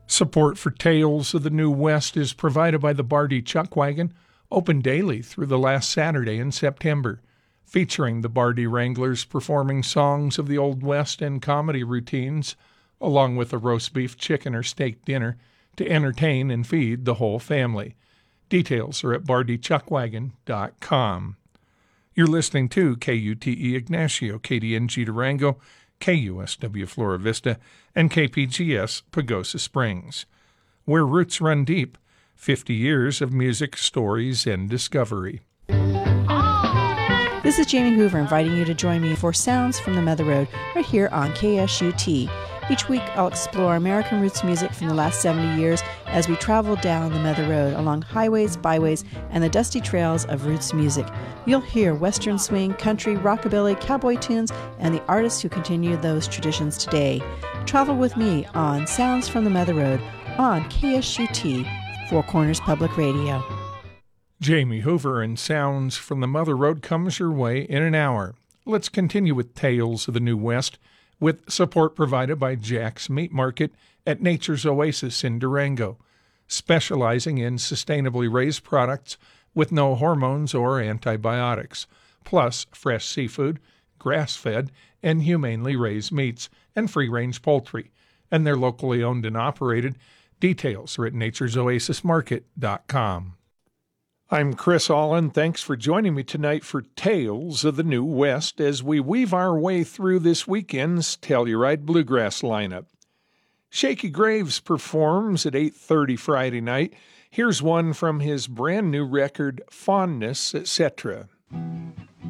Support for Tales of the New West is provided by the Bardi Chuck Wagon, open daily through the last Saturday in September, featuring the Bardi Wranglers performing songs of the Old West and comedy routines, along with a roast beef, chicken, or steak dinner to entertain and feed the whole family. Details are at bardichuckwagon.com. You're listening to KUTE Ignacio, KDNG Durango, KUSW Flora Vista, and KPGS Pagosa Springs. Where roots run deep, 50 years of music, stories, and discovery. This is Jamie Hoover inviting you to join me for Sounds from the Mother Road right here on KSUT. Each week I'll explore American roots music from the last 70 years as we travel down the Mother Road along highways, byways, and the dusty trails of roots music. You'll hear Western swing, country, rockabilly, cowboy tunes, and the artists who continue those traditions today. Travel with me on Sounds from the Mother Road on KSUT, Four Corners Public Radio. Jamie Hoover and Sounds from the Mother Road comes your way in an hour. Let's continue with Tales of the New West, with support provided by Jack's Meat Market at Nature's Oasis in Durango, specializing in sustainably raised products with no hormones or antibiotics, plus fresh seafood, grass-fed, and humanely raised meats, and free-range poultry, and they're locally owned and operated. Details are at naturesoasismarket.com. I'm Chris Allen. Thanks for joining me tonight for Tales of the New West as we weave our way through this weekend's Telluride Bluegrass lineup. Shakey Graves performs at 8:30 Friday night. Here's one from his brand new record, Fondness, Etc.